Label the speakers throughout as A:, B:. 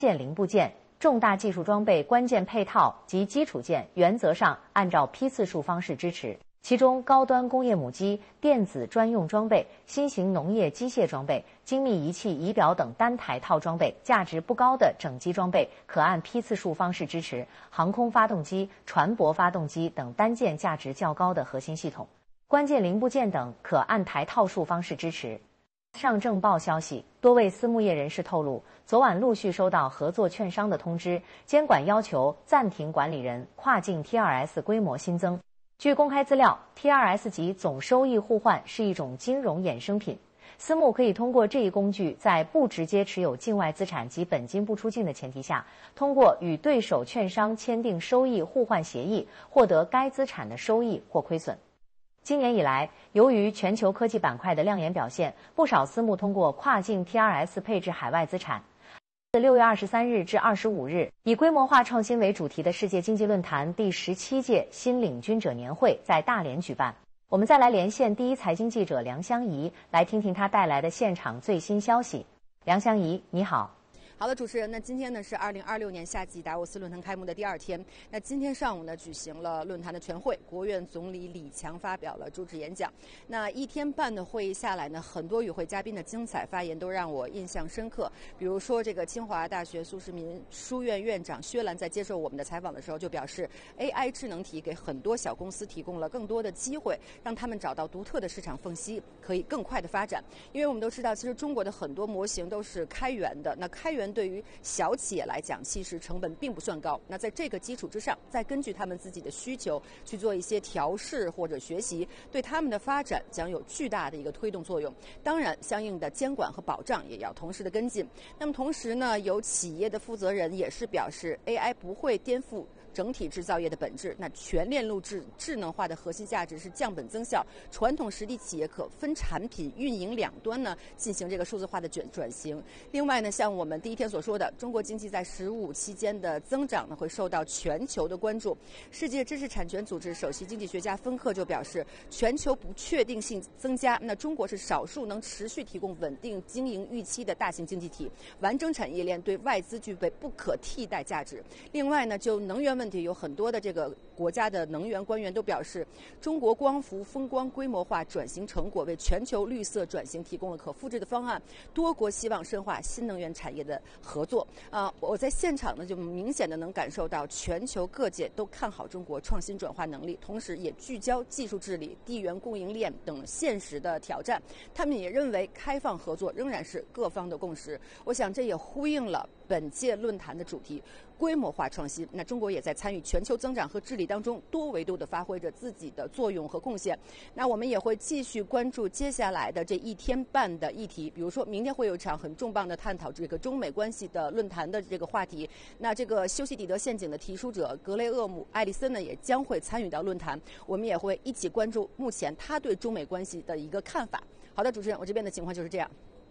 A: 件零部件、重大技术装备关键配套及基础件原则上按照批次数方式支持。其中，高端工业母机、电子专用装备、新型农业机械装备、精密仪器、仪表等单台套装备，价值不高的整机装备可按批次数方式支持；航空发动机、船舶发动机等单件价值较高的核心系统、关键零部件等可按台套数方式支持。上证报消息，多位私募业人士透露，昨晚陆续收到合作券商的通知，监管要求暂停管理人跨境 T2S 规模新增。据公开资料 ，T2S 级总收益互换是一种金融衍生品，私募可以通过这一工具，在不直接持有境外资产及本金不出境的前提下，通过与对手券商签订收益互换协议，获得该资产的收益或亏损。今年以来，由于全球科技板块的亮眼表现，不少私募通过跨境 T2S 配置海外资产。自6月23日至25日，以规模化创新为主题的世界经济论坛第17届新领军者年会在大连举办。我们再来连线第一财经记者梁香怡，来听听她带来的现场最新消息。梁香怡，你好。
B: 好的，主持人，那今天呢是2026年夏季达沃斯论坛开幕的第2天。那今天上午呢举行了论坛的全会，国务院总理李强发表了主旨演讲。那1天半的会议下来呢，很多与会嘉宾的精彩发言都让我印象深刻。比如说，这个清华大学苏世民书院院长薛兰在接受我们的采访的时候就表示 ，AI 智能体给很多小公司提供了更多的机会，让他们找到独特的市场缝隙，可以更快的发展。因为我们都知道，其实中国的很多模型都是开源的，那开源对于小企业来讲，其实成本并不算高。那在这个基础之上，再根据他们自己的需求去做一些调试或者学习，对他们的发展将有巨大的一个推动作用。当然，相应的监管和保障也要同时的跟进。那么同时呢，有企业的负责人也是表示 ，AI 不会颠覆整体制造业的本质，那全链路智能化的核心价值是降本增效，传统实体企业可分产品运营两端呢进行这个数字化的转型。另外呢，像我们第1天所说的，中国经济在“15”期间的增长呢会受到全球的关注。世界知识产权组织首席经济学家芬克就表示，全球不确定性增加，那中国是少数能持续提供稳定经营预期的大型经济体，完整产业链对外资具备不可替代价值。另外呢，就能源问题，有很多的这个国家的能源官员都表示，中国光伏风光规模化转型成果为全球绿色转型提供了可复制的方案。多国希望深化新能源产业的合作。我在现场呢，就明显的能感受到全球各界都看好中国创新转化能力，同时也聚焦技术治理、地缘供应链等现实的挑战。他们也认为开放合作仍然是各方的共识。我想这也呼应了本届论坛的主题。规模化创新，那中国也在参与全球增长和治理当中多维度的发挥着自己的作用和贡献。那我们也会继续关注接下来的这1天半的议题，比如说明天会有一场很重磅的探讨这个中美关系的论坛的这个话题。那这个修昔底德陷阱的提出者格雷厄姆·艾利森呢，也将会参与到论坛，我们也会一起关注目前他对中美关系的一个看法。好的，主持人，我这边的情况就是这样。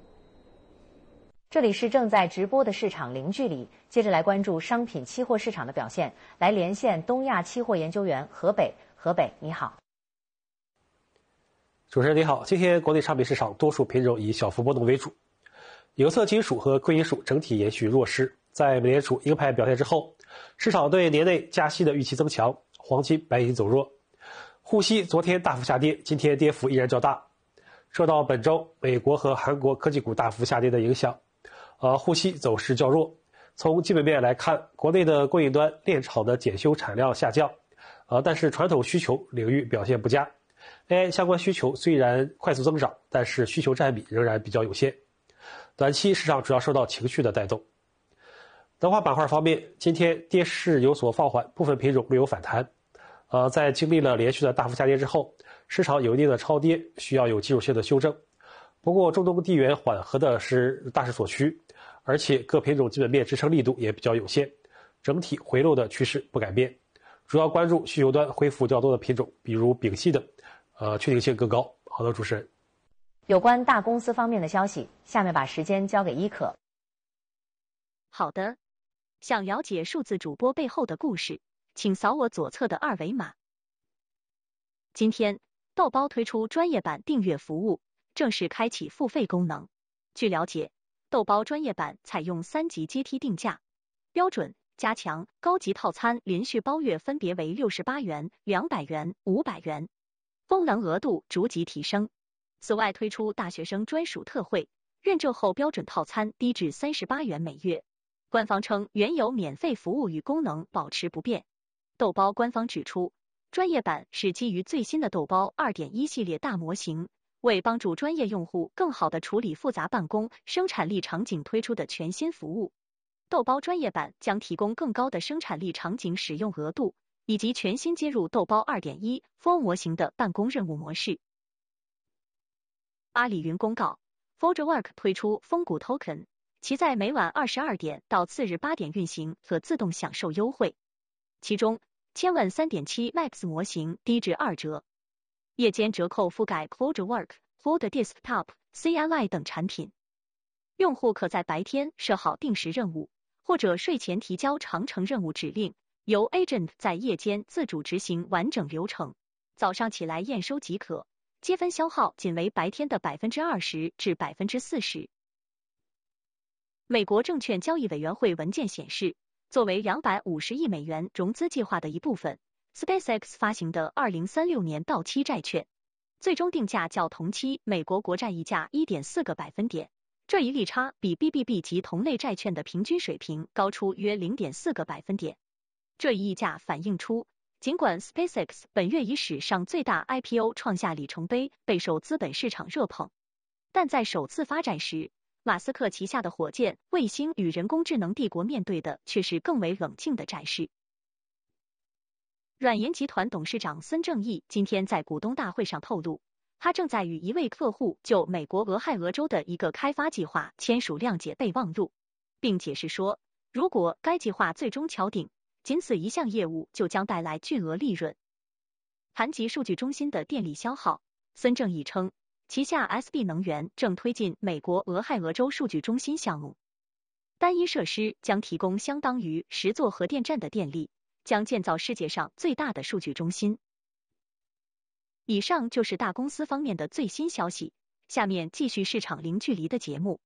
A: 这里是正在直播的市场零距离，接着来关注商品期货市场的表现，来连线东亚期货研究员何北。何北，你好。
C: 主持人你好，今天国内商品市场多数品种以小幅波动为主，有色金属和贵金属整体延续弱势。在美联储鹰派表态之后，市场对年内加息的预期增强，黄金、白银走弱。沪锡昨天大幅下跌，今天跌幅依然较大，受到本周美国和韩国科技股大幅下跌的影响。沪锡走势较弱。从基本面来看，国内的供应端炼厂的检修产量下降，但是传统需求领域表现不佳。AI 相关需求虽然快速增长，但是需求占比仍然比较有限。短期市场主要受到情绪的带动。能化板块方面，今天跌势有所放缓，部分品种略有反弹。在经历了连续的大幅下跌之后，市场有一定的超跌，需要有技术性的修正。不过中东地缘缓和的是大势所趋，而且各品种基本面支撑力度也比较有限，整体回落的趋势不改变。主要关注需求端恢复较多的品种，比如丙烯等，确定性更高。好的，主持人。
A: 有关大公司方面的消息，下面把时间交给伊可。
D: 好的，想了解数字主播背后的故事，请扫我左侧的2维码。今天，豆包推出专业版订阅服务，正式开启付费功能。据了解， 豆包专业版采用3级阶梯定价，标准、加强、高级套餐连续包月分别为68元、200元、500元，功能额度逐级提升。此外推出大学生专属特惠，认证后标准套餐低至38元每月。官方称原有免费服务与功能保持不变。豆包官方指出，专业版是基于最新的豆包 2.1 系列大模型，为帮助专业用户更好地处理复杂办公、生产力场景推出的全新服务。豆包专业版将提供更高的生产力场景使用额度，以及全新接入豆包 2.1 Full 模型的办公任务模式。阿里云公告 ，ForgeWork 推出风谷 Token， 其在每晚22点到次日8点运行，可自动享受优惠。其中，千问 3.7 Max 模型低至2折，夜间折扣覆盖 ForgeWork、Ford Desktop、CLI 等产品。用户可在白天设好定时任务，或者睡前提交长程任务指令，由 Agent 在夜间自主执行完整流程，早上起来验收即可，积分消耗仅为白天的 20% 至 40%。美国证券交易委员会文件显示，作为250亿美元融资计划的一部分 ，SpaceX 发行的2036年到期债券，最终定价较同期美国国债溢价 1.4个百分点，这一利差比 BBB 及同类债券的平均水平高出约 0.4个百分点。这一溢价反映出，尽管 SpaceX 本月以史上最大 IPO 创下里程碑，备受资本市场热捧，但在首次发展时，马斯克旗下的火箭、卫星与人工智能帝国面对的却是更为冷静的战事。软银集团董事长孙正义今天在股东大会上透露，他正在与一位客户就美国俄亥俄州的一个开发计划签署谅解备忘录，并解释说，如果该计划最终敲定，仅此一项业务就将带来巨额利润。谈及数据中心的电力消耗，孙正义称，旗下 SB 能源正推进美国俄亥俄州数据中心项目，单一设施将提供相当于10座核电站的电力，将建造世界上最大的数据中心。以上就是大公司方面的最新消息，下面继续市场零距离的节目。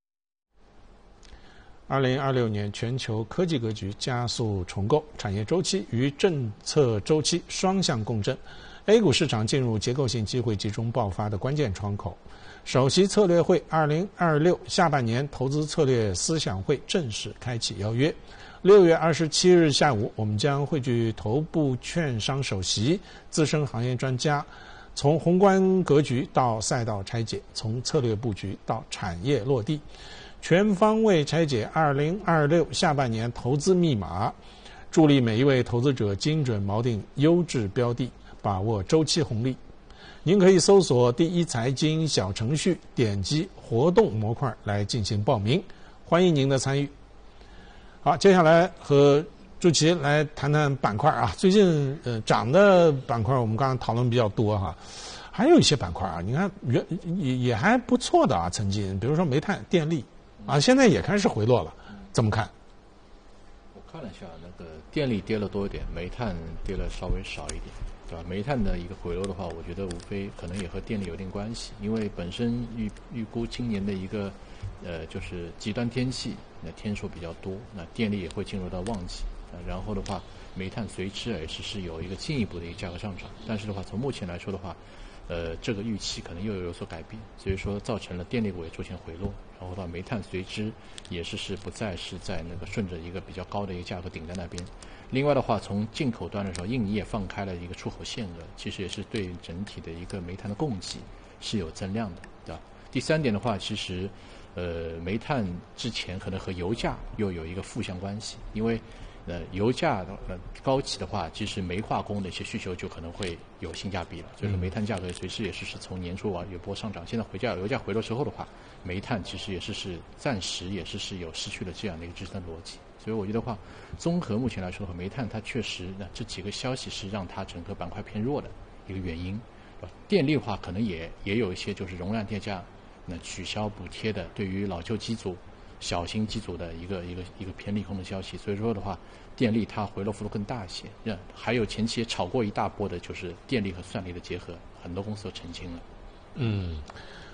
E: 2026年全球科技格局加速重构，产业周期与政策周期双向共振。A 股市场进入结构性机会集中爆发的关键窗口，首席策略会2026下半年投资策略思想会正式开启邀约。6月27日下午，我们将汇聚头部券商首席、资深行业专家，从宏观格局到赛道拆解，从策略布局到产业落地，全方位拆解2026下半年投资密码，助力每一位投资者精准锚定优质标的，把握周期红利。您可以搜索第一财经小程序，点击活动模块来进行报名，欢迎您的参与。好，接下来和朱琦来谈谈板块啊。最近涨的板块我们刚刚讨论比较多哈，还有一些板块啊，你看也还不错的啊，曾经比如说煤炭、电力啊，现在也开始回落了，怎么看？
F: 我看了一下，那个电力跌了多一点，煤炭跌了稍微少一点，对吧？煤炭的一个回落的话，我觉得无非可能也和电力有点关系，因为本身预估今年的一个就是极端天气，那天数比较多，那电力也会进入到旺季，然后的话，煤炭随之也是有一个进一步的一个价格上涨，但是的话，从目前来说的话，这个预期可能又有所改变，所以说造成了电力股也出现回落，然后的话，煤炭随之也是不再是在那个顺着一个比较高的一个价格顶在那边。另外的话，从进口端的时候，印尼也放开了一个出口限额，其实也是对整体的一个煤炭的供给是有增量的，对吧？第三点的话，其实煤炭之前可能和油价又有一个负相关系，因为油价高企的话，其实煤化工的一些需求就可能会有性价比了，所以说煤炭价格随时也是从年初有波上涨。现在油价回落之后的话，煤炭其实也是暂时也是有失去了这样的一个支撑逻辑。所以我觉得话，综合目前来说的话，煤炭它确实这几个消息是让它整个板块偏弱的一个原因。电力的话，可能也有一些就是容量电价取消补贴的，对于老旧机组、小型机组的一个偏利空的消息。所以说的话，电力它回落幅度更大一些。还有前期也炒过一大波的，就是电力和算力的结合，很多公司都澄清了。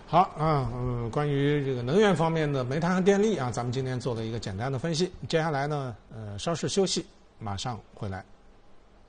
E: 好啊，关于这个能源方面的煤炭和电力啊，咱们今天做了一个简单的分析。接下来呢，稍事休息，马上回来。